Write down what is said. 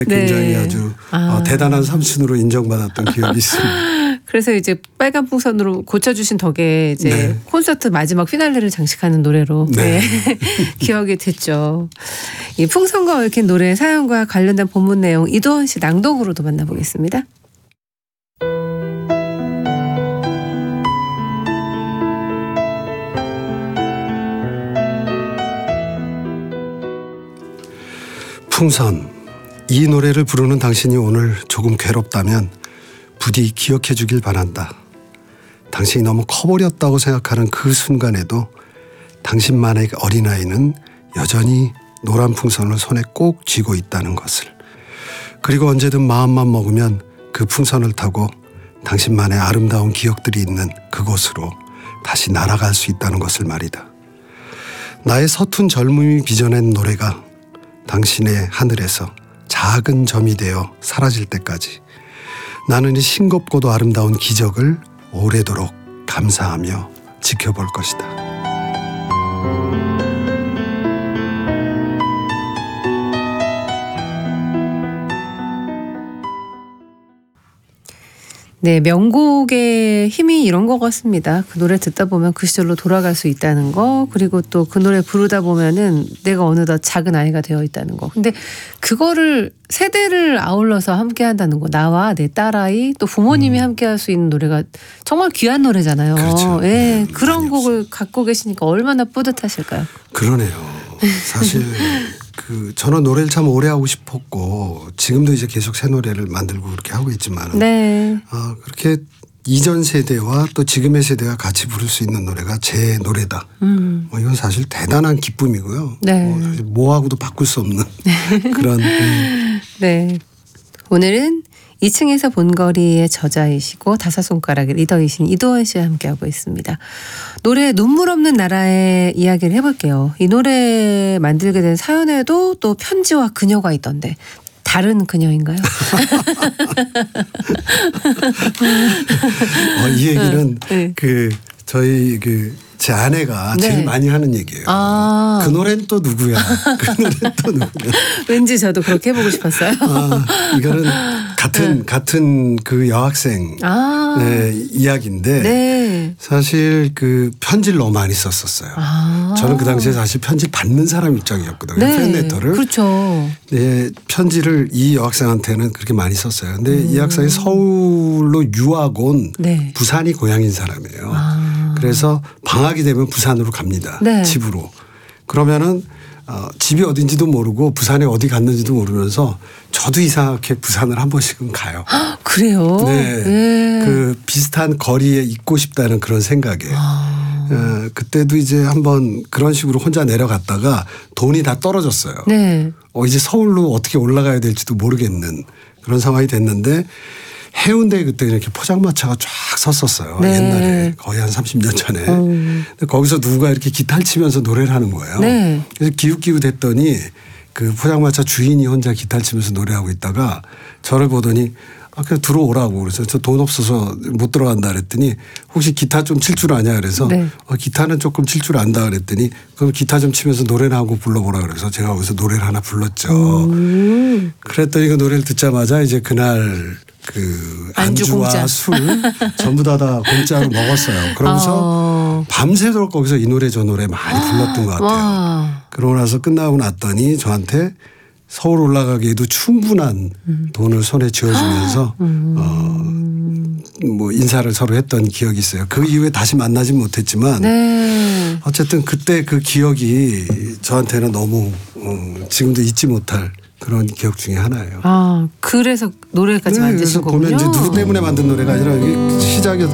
굉장히 네. 아주 대단한 삼촌으로 인정받았던 기억이 있습니다. 그래서 이제 빨간 풍선으로 고쳐주신 덕에 이제 네. 콘서트 마지막 피날레를 장식하는 노래로 네. 기억이 됐죠. 이 풍선과 얽힌 노래 사연과 관련된 본문 내용 이도원 씨 낭독으로도 만나보겠습니다. 풍선, 이 노래를 부르는 당신이 오늘 조금 괴롭다면 부디 기억해 주길 바란다. 당신이 너무 커버렸다고 생각하는 그 순간에도 당신만의 어린아이는 여전히 노란 풍선을 손에 꼭 쥐고 있다는 것을. 그리고 언제든 마음만 먹으면 그 풍선을 타고 당신만의 아름다운 기억들이 있는 그곳으로 다시 날아갈 수 있다는 것을 말이다. 나의 서툰 젊음이 빚어낸 노래가 당신의 하늘에서 작은 점이 되어 사라질 때까지 나는 이 싱겁고도 아름다운 기적을 오래도록 감사하며 지켜볼 것이다. 네, 명곡의 힘이 이런 것 같습니다. 그 노래 듣다 보면 그 시절로 돌아갈 수 있다는 거, 그리고 또 그 노래 부르다 보면은 내가 어느덧 작은 아이가 되어 있다는 거. 근데 그거를 세대를 아울러서 함께 한다는 거, 나와 내 딸아이 또 부모님이 함께 할 수 있는 노래가 정말 귀한 노래잖아요. 그렇죠. 예, 네, 그런 곡을 갖고 계시니까 얼마나 뿌듯하실까요? 그러네요. 사실 저는 노래를 참 오래 하고 싶었고 지금도 이제 계속 새 노래를 만들고 그렇게 하고 있지만 네. 그렇게 이전 세대와 또 지금의 세대가 같이 부를 수 있는 노래가 제 노래다. 이건 사실 대단한 기쁨이고요. 네. 사실 뭐하고도 바꿀 수 없는 그런. 네. 오늘은 2층에서 본거리의 저자이시고 다섯 손가락의 리더이신 이도원 씨와 함께하고 있습니다. 노래 눈물 없는 나라의 이야기를 해볼게요. 이 노래 만들게 된 사연에도 또 편지와 그녀가 있던데 다른 그녀인가요? 이 얘기는 네. 저희 제 아내가 네. 제일 많이 하는 얘기예요. 그 노래는 또 누구야? 그 노래는 또 누구야? 왠지 저도 그렇게 해보고 싶었어요. 이거는 같은 그 여학생 이야기인데 네. 사실 그 편지를 너무 많이 썼었어요. 저는 그 당시에 사실 편지 받는 사람 입장이었거든요. 네. 팬레터를. 그렇죠. 네, 편지를 이 여학생한테는 그렇게 많이 썼어요. 근데 이 학생이 서울로 유학 온 네. 부산이 고향인 사람이에요. 그래서 방학이 되면 부산으로 갑니다. 네. 집으로. 그러면은 집이 어딘지도 모르고 부산에 어디 갔는지도 모르면서 저도 이상하게 부산을 한 번씩은 가요. 그래요? 네. 네. 그 비슷한 거리에 있고 싶다는 그런 생각에. 그때도 이제 한번 그런 식으로 혼자 내려갔다가 돈이 다 떨어졌어요. 네. 이제 서울로 어떻게 올라가야 될지도 모르겠는 그런 상황이 됐는데 해운대에 그때 이렇게 포장마차가 쫙 섰었어요. 네. 옛날에 거의 한 30년 전에. 근데 거기서 누가 이렇게 기타를 치면서 노래를 하는 거예요. 네. 그래서 기웃기웃했더니 그 포장마차 주인이 혼자 기타를 치면서 노래하고 있다가 저를 보더니 그냥 들어오라고 그래서 저 돈 없어서 못 들어간다 그랬더니 혹시 기타 좀 칠 줄 아냐 그래서 네. 기타는 조금 칠 줄 안다 그랬더니 그럼 기타 좀 치면서 노래나 하고 불러보라 그래서 제가 거기서 노래를 하나 불렀죠. 그랬더니 그 노래를 듣자마자 이제 그날 그 안주와 공짜. 술 전부 다 공짜로 먹었어요. 그러면서 밤새도록 거기서 이 노래 저 노래 많이 불렀던 것 같아요. 와. 그러고 나서 끝나고 났더니 저한테 서울 올라가기에도 충분한 돈을 손에 쥐어주면서 뭐 인사를 서로 했던 기억이 있어요. 그 이후에 다시 만나진 못했지만 네. 어쨌든 그때 그 기억이 저한테는 너무 지금도 잊지 못할 그런 기억 중에 하나예요. 그래서 노래까지 네, 만드신 그래서 거군요. 보면 이제 누구 때문에 만든 노래가 아니라 시작이